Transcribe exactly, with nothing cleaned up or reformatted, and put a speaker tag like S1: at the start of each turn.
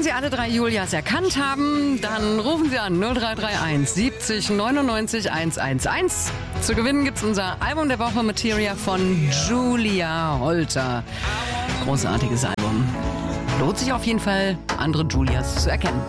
S1: Wenn Sie alle drei Julias erkannt haben, dann rufen Sie an null drei drei eins siebzig neunundneunzig hundertelf. Zu gewinnen gibt's unser Album der Woche Materia von Julia Holter. Großartiges Album. Lohnt sich auf jeden Fall, andere Julias zu erkennen.